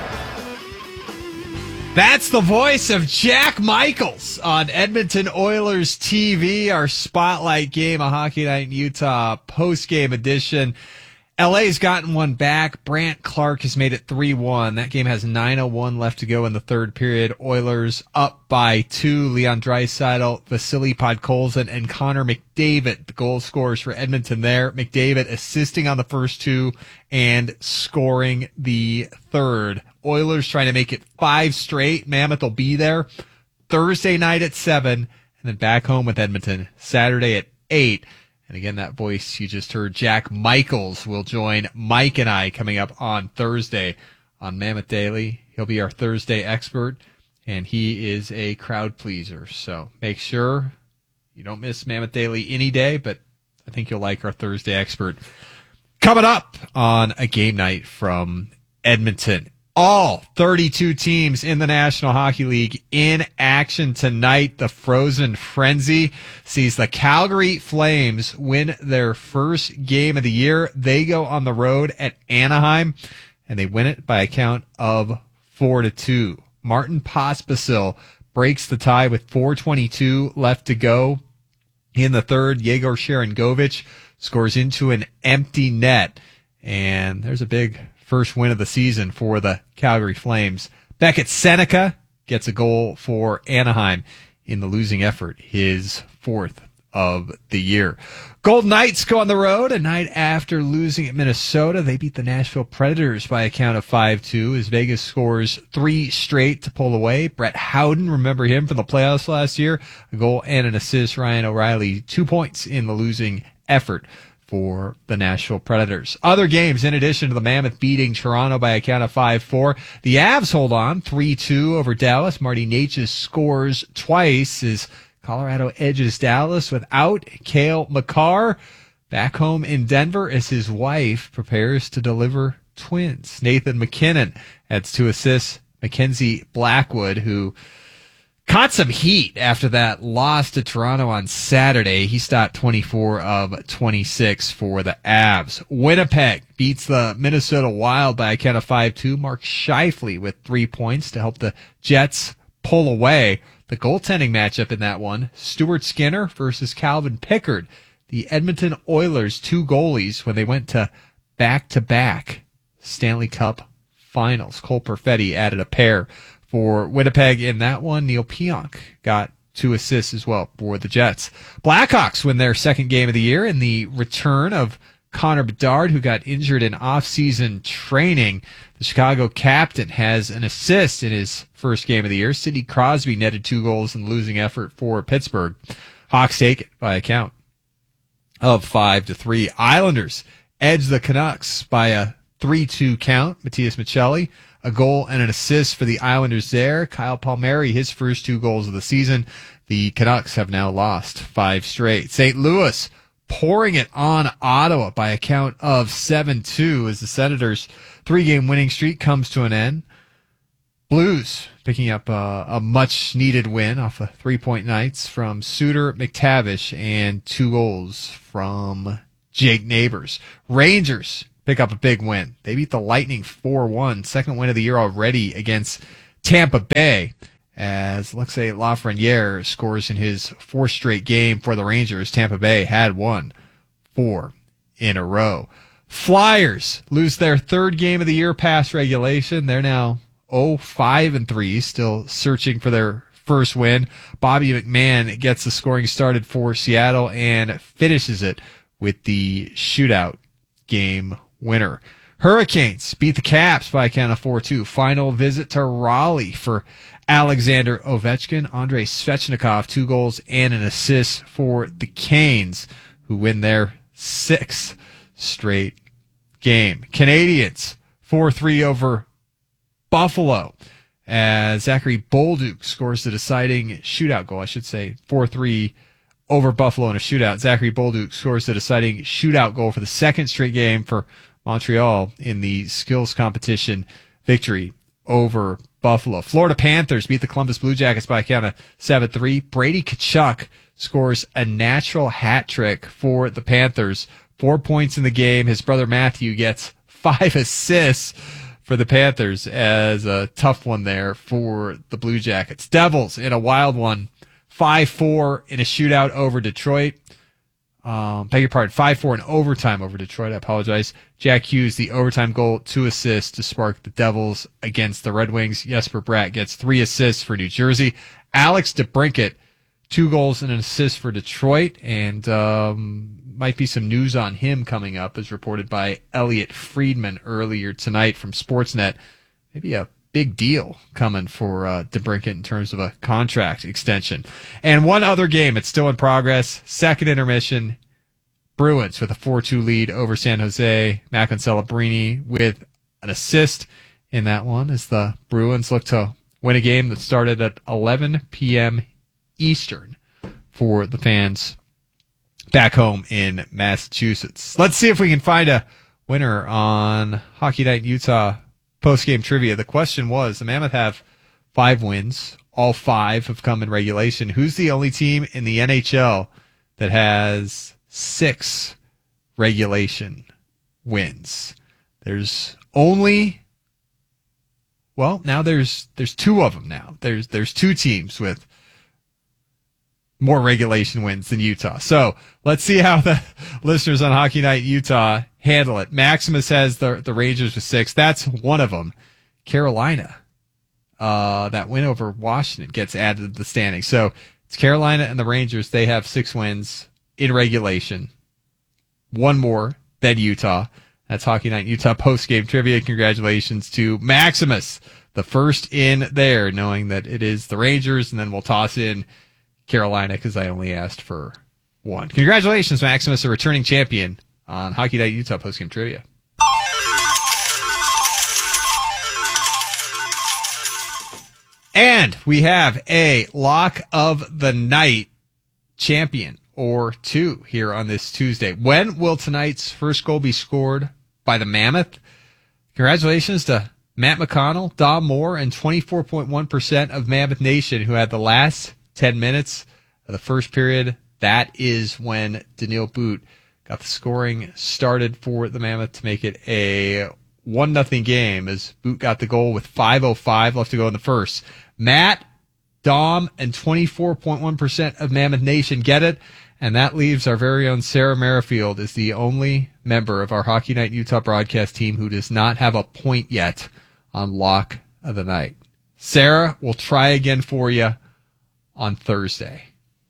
That's the voice of Jack Michaels on Edmonton Oilers TV, our spotlight game, a Hockey Night in Utah post-game edition. LA's gotten one back. Brant Clark has made it 3-1. That game has 9:01 left to go in the third period. Oilers up by 2. Leon Draisaitl, Vasily Podkolzin, and Connor McDavid, the goal scorers for Edmonton there. McDavid assisting on the first 2 and scoring the third. Oilers trying to make it 5 straight. Mammoth will be there Thursday night at 7, and then back home with Edmonton Saturday at 8. And again, that voice you just heard, Jack Michaels, will join Mike and I coming up on Thursday on Mammoth Daily. He'll be our Thursday expert, and he is a crowd pleaser. So make sure you don't miss Mammoth Daily any day, but I think you'll like our Thursday expert. Coming up on a game night from Edmonton. All 32 teams in the National Hockey League in action tonight. The Frozen Frenzy sees the Calgary Flames win their first game of the year. They go on the road at Anaheim, and they win it by a count of 4-2. Martin Pospisil breaks the tie with 4:22 left to go in the third. Yegor Sharangovich scores into an empty net, and there's a big first win of the season for the Calgary Flames. Beckett Seneca gets a goal for Anaheim in the losing effort, his 4th of the year. Golden Knights go on the road a night after losing at Minnesota. They beat the Nashville Predators by a count of 5-2 as Vegas scores 3 straight to pull away. Brett Howden, remember him from the playoffs last year, a goal and an assist. Ryan O'Reilly, 2 points in the losing effort for the Nashville Predators. Other games, in addition to the Mammoth beating Toronto by a count of 5-4, the Avs hold on 3-2 over Dallas. Marty Necas scores twice as Colorado edges Dallas without Cale Makar. Back home in Denver as his wife prepares to deliver twins. Nathan McKinnon adds 2 assists. Mackenzie Blackwood, who caught some heat after that loss to Toronto on Saturday. He stopped 24 of 26 for the Avs. Winnipeg beats the Minnesota Wild by a count of 5-2. Mark Scheifele with 3 points to help the Jets pull away. The goaltending matchup in that one, Stuart Skinner versus Calvin Pickard. The Edmonton Oilers, 2 goalies when they went to back-to-back Stanley Cup finals. Cole Perfetti added a pair for Winnipeg in that one. Neil Pionk got 2 assists as well for the Jets. Blackhawks win their second game of the year in the return of Connor Bedard, who got injured in off-season training. The Chicago captain has an assist in his first game of the year. Sidney Crosby netted 2 goals in the losing effort for Pittsburgh. Hawks take it by a count of 5-3. Islanders edge the Canucks by a 3-2 count. Matias Maccelli, a goal and an assist for the Islanders there. Kyle Palmieri, his first 2 goals of the season. The Canucks have now lost 5 straight. St. Louis pouring it on Ottawa by a count of 7-2 as the Senators' 3-game winning streak comes to an end. Blues picking up a much-needed win off of 3-point nights from Suter McTavish and 2 goals from Jake Neighbors. Rangers pick up a big win. They beat the Lightning 4-1, second win of the year already against Tampa Bay, as Alexei Lafreniere scores in his 4th straight game for the Rangers. Tampa Bay had won 4 in a row. Flyers lose their 3rd game of the year past regulation. They're now 5-3, still searching for their first win. Bobby McMahon gets the scoring started for Seattle and finishes it with the shootout game winner. Hurricanes beat the Caps by a count of 4-2. Final visit to Raleigh for Alexander Ovechkin. Andrei Svechnikov, 2 goals and an assist for the Canes, who win their 6th straight game. Canadians 4-3 over Buffalo, as Zachary Bolduc scores the deciding shootout goal. I should say 4-3 over Buffalo in a shootout. Zachary Bolduc scores the deciding shootout goal for the second straight game for Montreal in the skills competition victory over Buffalo. Florida Panthers beat the Columbus Blue Jackets by a count of 7-3. Brady Tkachuk scores a natural hat trick for the Panthers. 4 points in the game. His brother Matthew gets 5 assists for the Panthers as a tough one there for the Blue Jackets. Devils in a wild one. 5-4 in a shootout over Detroit. Beg your pardon, 5-4 in overtime over Detroit. I apologize. Jack Hughes, the overtime goal, 2 assists to spark the Devils against the Red Wings. Jesper Bratt gets 3 assists for New Jersey. Alex DeBrincat, 2 goals and an assist for Detroit, and might be some news on him coming up, as reported by Elliot Friedman earlier tonight from Sportsnet. Maybe a big deal coming for DeBrincat in terms of a contract extension. And one other game, it's still in progress. Second intermission, Bruins with a 4-2 lead over San Jose. Macklin Celebrini with an assist in that one as the Bruins look to win a game that started at 11 p.m. Eastern for the fans back home in Massachusetts. Let's see if we can find a winner on Hockey Night in Utah post-game trivia. The question was, the Mammoth have 5 wins. All 5 have come in regulation. Who's the only team in the NHL that has 6 regulation wins? There's only, well, now there's 2 of them now. There's 2 teams with more regulation wins than Utah. So let's see how the listeners on Hockey Night Utah handle it. Maximus has the Rangers with 6. That's one of them. Carolina, that win over Washington gets added to the standing. So it's Carolina and the Rangers. They have 6 wins in regulation. 1 more than Utah. That's Hockey Night Utah post-game trivia. Congratulations to Maximus, the first in there, knowing that it is the Rangers, and then we'll toss in Carolina because I only asked for 1. Congratulations, Maximus, a returning champion on Hockey Night Utah postgame trivia. And we have a lock of the night champion or 2 here on this Tuesday. When will tonight's first goal be scored by the Mammoth? Congratulations to Matt McConnell, Dom Moore, and 24.1% of Mammoth Nation who had the last 10 minutes of the first period. That is when Daniil Boot got the scoring started for the Mammoth to make it a 1-0 game, as Boot got the goal with 5:05 left to go in the first. Matt, Dom, and 24.1% of Mammoth Nation get it, and that leaves our very own Sarah Merrifield as the only member of our Hockey Night Utah broadcast team who does not have a point yet on Lock of the Night. Sarah, we'll try again for you on Thursday.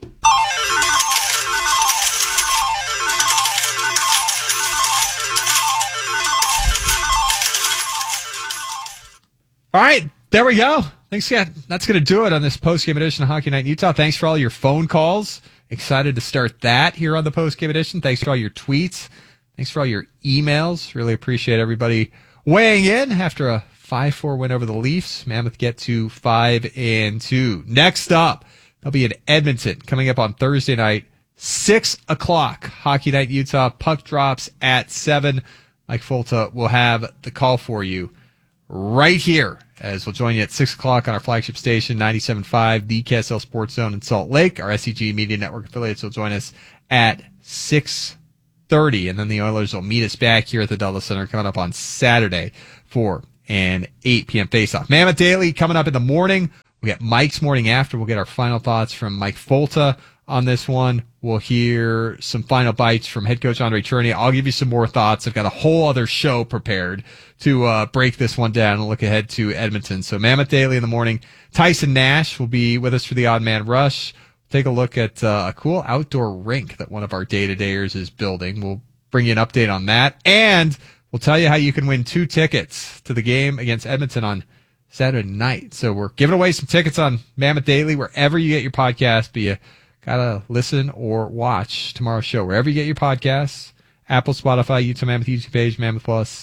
All right, there we go. Thanks, yeah. That's going to do it on this post-game edition of Hockey Night in Utah. Thanks for all your phone calls. Excited to start that here on the post-game edition. Thanks for all your tweets. Thanks for all your emails. Really appreciate everybody weighing in after a 5-4 win over the Leafs. Mammoth get to 5-2. Next up, they'll be in Edmonton coming up on Thursday night, 6 o'clock. Hockey Night in Utah. Puck drops at 7. Mike Folta will have the call for you right here, as we'll join you at 6 o'clock on our flagship station, 97.5, the KSL Sports Zone in Salt Lake. Our SCG Media Network affiliates will join us at 6:30, and then the Oilers will meet us back here at the Dulles Center coming up on Saturday for an 8 p.m. faceoff. Mammoth Daily coming up in the morning. We got Mike's Morning After. We'll get our final thoughts from Mike Folta on this one. We'll hear some final bites from head coach Andre Cherney. I'll give you some more thoughts. I've got a whole other show prepared to break this one down and look ahead to Edmonton. So Mammoth Daily in the morning. Tyson Nash will be with us for the Odd Man Rush. Take a look at a cool outdoor rink that one of our day-to-dayers is building. We'll bring you an update on that. And we'll tell you how you can win 2 tickets to the game against Edmonton on Saturday night. So we're giving away some tickets on Mammoth Daily wherever you get your podcast, but you gotta listen or watch tomorrow's show wherever you get your podcasts. Apple, Spotify, Utah Mammoth YouTube page, Mammoth Plus,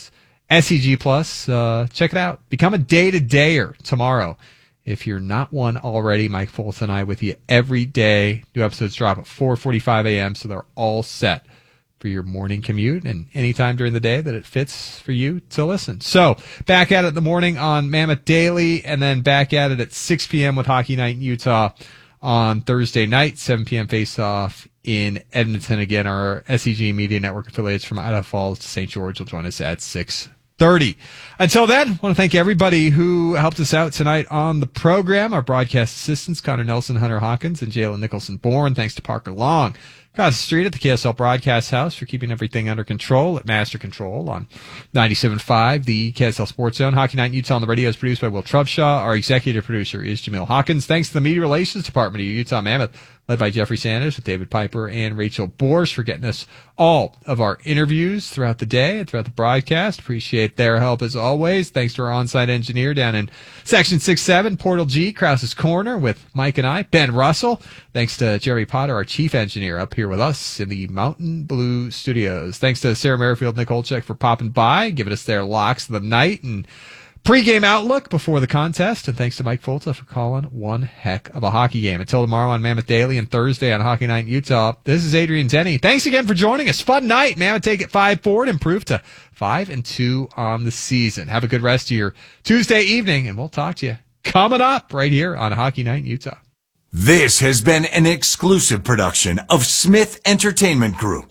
SEG Plus. Check it out. Become a day-to-dayer tomorrow. If you're not one already, Mike Foltz and I with you every day. New episodes drop at 4:45 a.m., so they're all set for your morning commute and anytime during the day that it fits for you to listen. So back at it in the morning on Mammoth Daily, and then back at it at 6 p.m. with Hockey Night in Utah on Thursday night, 7 p.m. face-off in Edmonton. Again, our SEG Media Network affiliates from Idaho Falls to St. George will join us at 6:30. Until then, I want to thank everybody who helped us out tonight on the program. Our broadcast assistants, Connor Nelson, Hunter Hawkins, and Jalen Nicholson-Bourne. Thanks to Parker Long across the street at the KSL Broadcast House for keeping everything under control at Master Control on 97.5, the KSL Sports Zone. Hockey Night in Utah on the radio is produced by Will Trubshaw. Our executive producer is Jamil Hawkins. Thanks to the Media Relations Department of Utah Mammoth, led by Jeffrey Sanders with David Piper and Rachel Borsch for getting us all of our interviews throughout the day and throughout the broadcast. Appreciate their help as always. Thanks to our on-site engineer down in Section 6-7, Portal G, Krause's Corner with Mike and I, Ben Russell. Thanks to Jerry Potter, our chief engineer, up here with us in the Mountain Blue Studios. Thanks to Sarah Merrifield, Nick Olchek for popping by, giving us their locks of the night and pre-game outlook before the contest, and thanks to Mike Foltz for calling one heck of a hockey game. Until tomorrow on Mammoth Daily and Thursday on Hockey Night in Utah, this is Adrian Denny. Thanks again for joining us. Fun night. Mammoth take it 5-4 and improve to 5-2 on the season. Have a good rest of your Tuesday evening, and we'll talk to you coming up right here on Hockey Night in Utah. This has been an exclusive production of Smith Entertainment Group.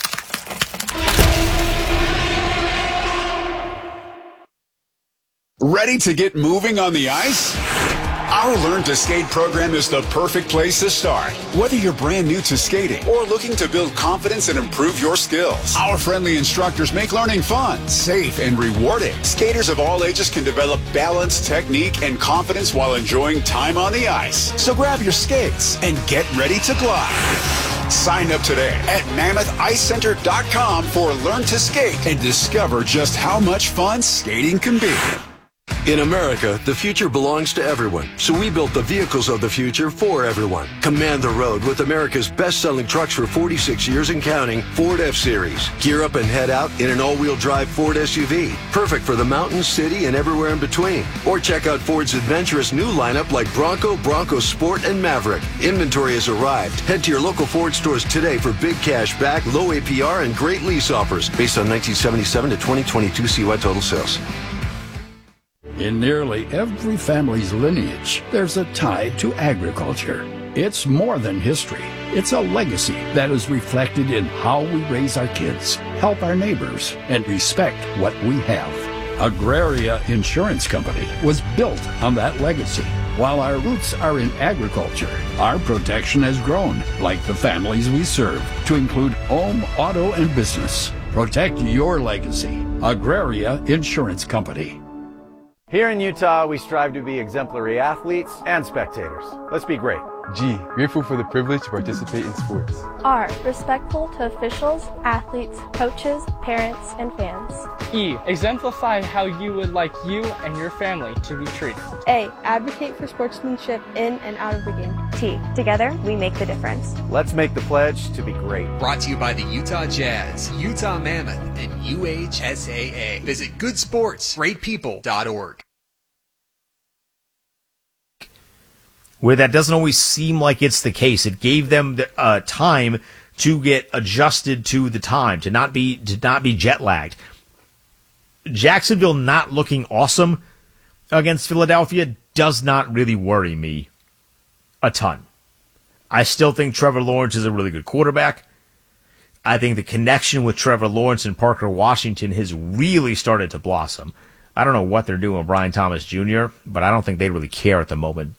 Ready to get moving on the ice? Our Learn to Skate program is the perfect place to start. Whether you're brand new to skating or looking to build confidence and improve your skills, our friendly instructors make learning fun, safe, and rewarding. Skaters of all ages can develop balance, technique, and confidence while enjoying time on the ice. So grab your skates and get ready to glide. Sign up today at MammothIceCenter.com for Learn to Skate and discover just how much fun skating can be. In America, the future belongs to everyone, so we built the vehicles of the future for everyone. Command the road with America's best-selling trucks for 46 years and counting, Ford F-Series. Gear up and head out in an all-wheel drive Ford SUV, perfect for the mountains, city, and everywhere in between. Or check out Ford's adventurous new lineup like Bronco, Bronco Sport, and Maverick. Inventory has arrived. Head to your local Ford stores today for big cash back, low APR, and great lease offers based on 1977 to 2022 CY total sales. In nearly every family's lineage, there's a tie to agriculture. It's more than history. It's a legacy that is reflected in how we raise our kids, help our neighbors, and respect what we have. Agraria Insurance Company was built on that legacy. While our roots are in agriculture, our protection has grown, like the families we serve, to include home, auto, and business. Protect your legacy. Agraria Insurance Company. Here in Utah, we strive to be exemplary athletes and spectators. Let's be great. G, grateful for the privilege to participate in sports. R, respectful to officials, athletes, coaches, parents, and fans. E, exemplify how you would like you and your family to be treated. A, advocate for sportsmanship in and out of the game. T, together we make the difference. Let's make the pledge to be great. Brought to you by the Utah Jazz, Utah Mammoth, and UHSAA. Visit goodsportsgreatpeople.org. Where that doesn't always seem like it's the case. It gave them the, time to get adjusted to the time, to not be jet lagged. Jacksonville not looking awesome against Philadelphia does not really worry me a ton. I still think Trevor Lawrence is a really good quarterback. I think the connection with Trevor Lawrence and Parker Washington has really started to blossom. I don't know what they're doing with Brian Thomas Jr., but I don't think they really care at the moment.